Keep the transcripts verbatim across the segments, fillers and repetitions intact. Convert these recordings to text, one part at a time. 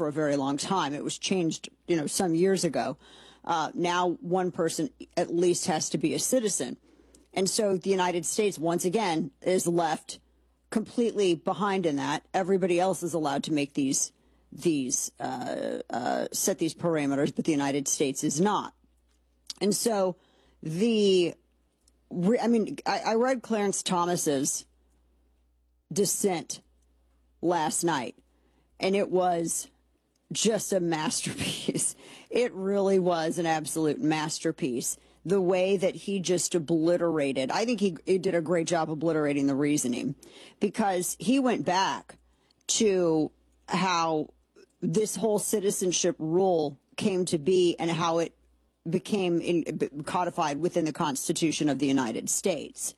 for a very long time. It was changed, you know, some years ago. Uh, now one person at least has to be a citizen. And so the United States, once again, is left completely behind in that. Everybody else is allowed to make these, these, uh, uh, set these parameters, but the United States is not. And so the, I mean, I, I read Clarence Thomas's dissent last night, and it was just a masterpiece. It really was an absolute masterpiece. The way that he just obliterated, I think he, he did a great job obliterating the reasoning, because he went back to how this whole citizenship rule came to be and how it became in, codified within the Constitution of the United States.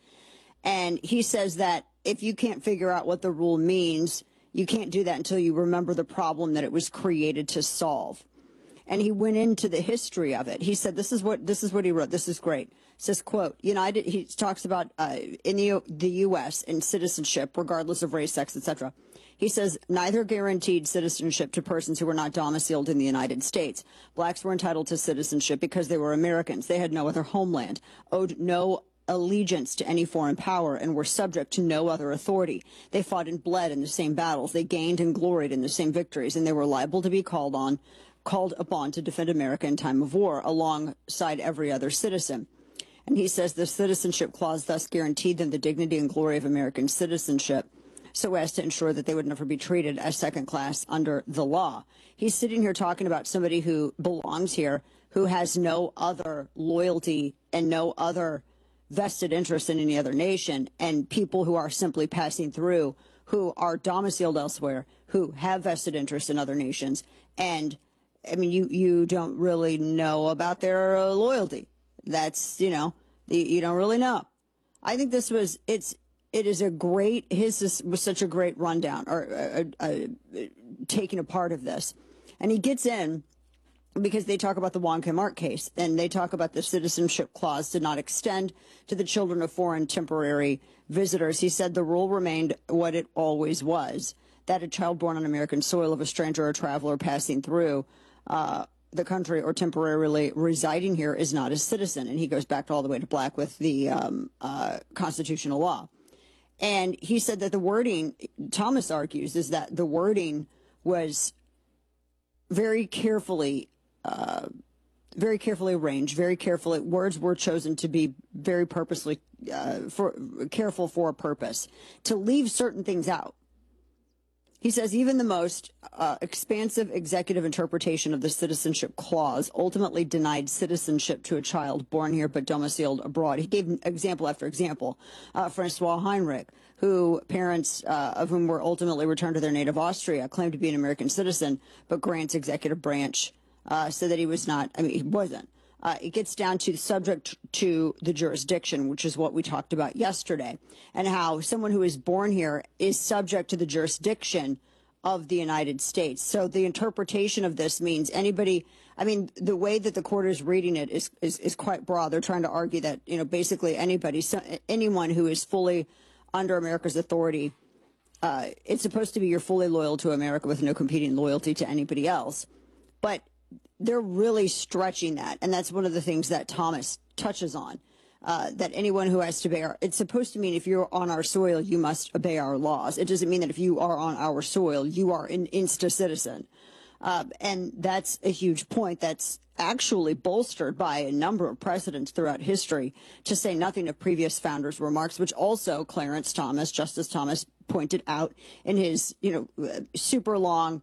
And he says that if you can't figure out what the rule means, you can't do that until you remember the problem that it was created to solve. And he went into the history of it. He said, this is what, this is what he wrote. This is great. It says, quote, United, he talks about, uh, in the, the U S in citizenship, regardless of race, sex, et cetera. He says, neither guaranteed citizenship to persons who were not domiciled in the United States. Blacks were entitled to citizenship because they were Americans. They had no other homeland, owed no allegiance to any foreign power, and were subject to no other authority. They fought and bled in the same battles. They gained and gloried in the same victories, and they were liable to be called on, called upon to defend America in time of war alongside every other citizen. And he says the citizenship clause thus guaranteed them the dignity and glory of American citizenship, so as to ensure that they would never be treated as second class under the law. He's sitting here talking about somebody who belongs here, who has no other loyalty and no other vested interest in any other nation, and people who are simply passing through, who are domiciled elsewhere, who have vested interest in other nations. And I mean, you, you don't really know about their uh, loyalty. That's, you know, you, you don't really know. I think this was, it's, it is a great, his this was such a great rundown, or uh, uh, uh, taking a part of this. And he gets in because they talk about the Wong Kim Ark case, and they talk about the citizenship clause did not extend to the children of foreign temporary visitors. He said the rule remained what it always was, that a child born on American soil of a stranger or traveler passing through uh, the country or temporarily residing here is not a citizen. And he goes back to all the way to Black with the um, uh, constitutional law. And he said that the wording, Thomas argues, is that the wording was very carefully Uh, very carefully arranged, very carefully. Words were chosen to be very purposely uh, for careful for a purpose, to leave certain things out. He says even the most uh, expansive executive interpretation of the citizenship clause ultimately denied citizenship to a child born here but domiciled abroad. He gave example after example. Uh, Francois Heinrich, who parents uh, of whom were ultimately returned to their native Austria, claimed to be an American citizen, but Grant's executive branch Uh, so that he was not, I mean, he wasn't. Uh, it gets down to subject to the jurisdiction, which is what we talked about yesterday, and how someone who is born here is subject to the jurisdiction of the United States. So the interpretation of this means anybody, I mean, the way that the court is reading it is, is, is quite broad. They're trying to argue that, you know, basically anybody, so, anyone who is fully under America's authority, uh, it's supposed to be you're fully loyal to America with no competing loyalty to anybody else. But they're really stretching that, and that's one of the things that Thomas touches on, uh, that anyone who has to obey our, it's supposed to mean if you're on our soil, you must obey our laws. It doesn't mean that if you are on our soil, you are an insta-citizen. Uh, and that's a huge point that's actually bolstered by a number of precedents throughout history, to say nothing of previous founders' remarks, which also Clarence Thomas, Justice Thomas, pointed out in his, you know, super long,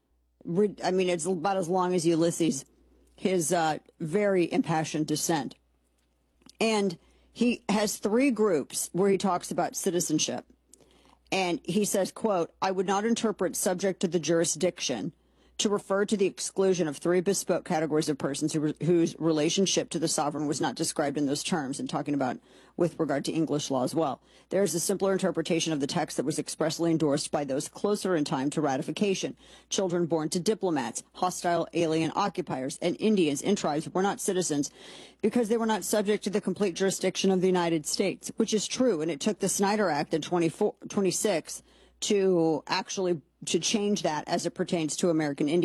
I mean, it's about as long as Ulysses, his uh, very impassioned dissent. And he has three groups where he talks about citizenship. And he says, quote, I would not interpret subject to the jurisdiction to refer to the exclusion of three bespoke categories of persons who, whose relationship to the sovereign was not described in those terms, and talking about with regard to English law as well. There is a simpler interpretation of the text that was expressly endorsed by those closer in time to ratification. Children born to diplomats, hostile alien occupiers, and Indians in tribes were not citizens because they were not subject to the complete jurisdiction of the United States, which is true. And it took the Snyder Act in twenty-six to actually to change that as it pertains to American Indians.